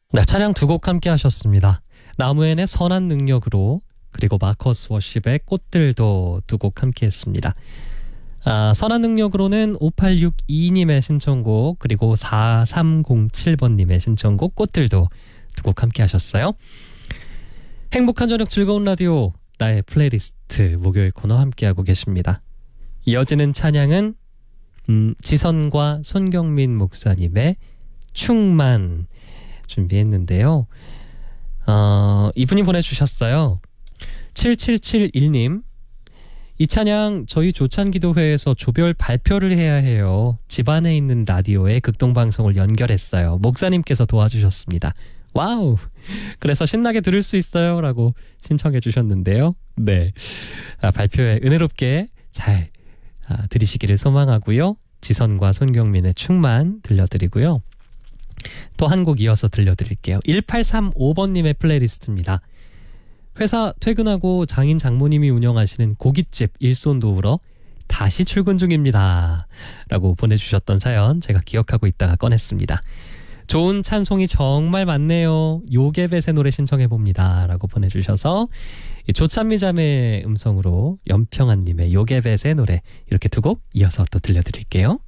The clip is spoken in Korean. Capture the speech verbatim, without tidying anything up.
네, 찬양 두 곡 함께 하셨습니다. 나무엔의 선한 능력으로, 그리고 마커스 워십의 꽃들도 두 곡 함께 했습니다. 아, 선한 능력으로는 오팔육이 님의 신청곡, 그리고 사삼공칠 번님의 신청곡 꽃들도 두 곡 함께 하셨어요. 행복한 저녁 즐거운 라디오, 나의 플레이리스트 목요일 코너 함께하고 계십니다. 이어지는 찬양은 음, 지선과 손경민 목사님의 충만 준비했는데요. 어, 이분이 보내주셨어요. 칠칠칠일 님, 이 찬양 저희 조찬기도회에서 조별 발표를 해야 해요. 집안에 있는 라디오에 극동방송을 연결했어요. 목사님께서 도와주셨습니다. 와우! 그래서 신나게 들을 수 있어요 라고 신청해 주셨는데요. 네, 아, 발표에 은혜롭게 잘 아, 들으시기를 소망하고요. 지선과 손경민의 충만 들려드리고요. 또 한 곡 이어서 들려드릴게요. 일팔삼오 번님의 플레이리스트입니다. 회사 퇴근하고 장인 장모님이 운영하시는 고깃집 일손 도우러 다시 출근 중입니다 라고 보내주셨던 사연 제가 기억하고 있다가 꺼냈습니다. 좋은 찬송이 정말 많네요. 요괴벳의 노래 신청해봅니다 라고 보내주셔서 조찬미 자매의 음성으로 연평한님의 요괴벳의 노래 이렇게 두 곡 이어서 또 들려드릴게요.